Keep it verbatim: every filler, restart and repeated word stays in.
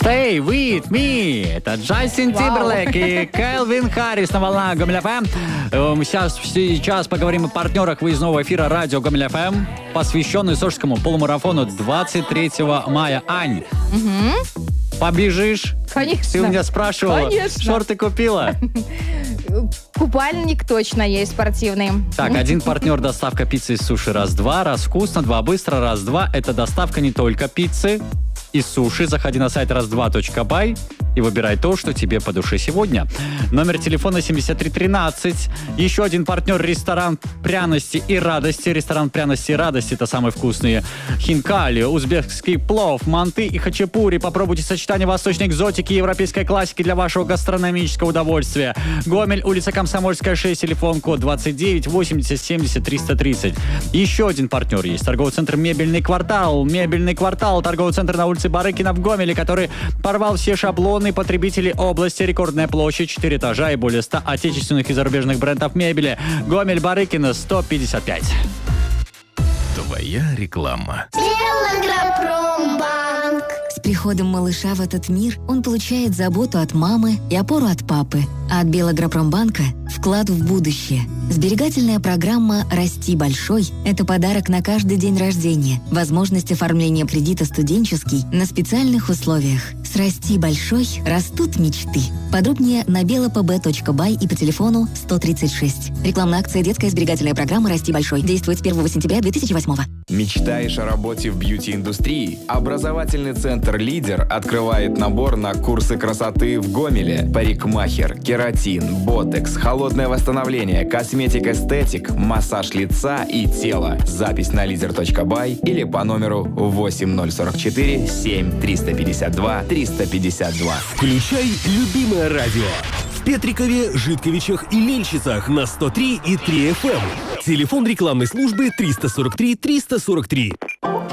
Stay with me. Это Джастин Тимберлейк и Кэлвин Харрис на волнах Гомель эф эм. Сейчас, сейчас поговорим о партнерах выездного эфира радио Гомель эф эм, посвященный Сочинскому полумарафону двадцать третьего мая. Ань, угу. побежишь? Конечно. Ты у меня спрашивала, Конечно. шорты купила? Купальник точно есть спортивный. Так, один партнер — доставка пиццы и суши раз-два, раз вкусно, два быстро, раз-два. Это доставка не только пиццы и суши. Заходи на сайт раз два точка бай и выбирай то, что тебе по душе сегодня. Номер телефона семьдесят три тринадцать. Еще один партнер — ресторан пряности и радости. Ресторан пряности и радости — это самые вкусные хинкали, узбекский плов, манты и хачапури. Попробуйте сочетание восточной экзотики и европейской классики для вашего гастрономического удовольствия. Гомель, улица Комсомольская, шесть, телефон код двадцать девять восемьдесят семьдесят триста тридцать. Еще один партнер есть. Торговый центр «Мебельный квартал». «Мебельный квартал» — торговый центр на улице Барыкина в Гомеле, который порвал все шаблоны потребителей области. Рекордная площадь, четыре этажа и более ста отечественных и зарубежных брендов мебели. Гомель, Барыкина, сто пятьдесят пять. Твоя реклама. Белагропромбанк. С приходом малыша в этот мир он получает заботу от мамы и опору от папы. А от Белагропромбанка – вклад в будущее. Сберегательная программа «Расти большой» – это подарок на каждый день рождения. Возможность оформления кредита студенческий на специальных условиях. С «Расти большой» растут мечты. Подробнее на белапб точка бай и по телефону сто тридцать шесть. Рекламная акция «Детская сберегательная программа «Расти большой». Действует с первого сентября две тысячи восьмого. Мечтаешь о работе в бьюти-индустрии? Образовательный центр «Лидер» открывает набор на курсы красоты в Гомеле. Парикмахер, кератин, ботекс, холодное восстановление, косметик-эстетик, массаж лица и тела. Запись на лидер точка бай или по номеру восемь ноль сорок четыре семь триста пятьдесят два триста пятьдесят два. Включай любимое радио. В Петрикове, Житковичах и Мельчицах на сто три и три эф эм. Телефон рекламной службы триста сорок три триста сорок три.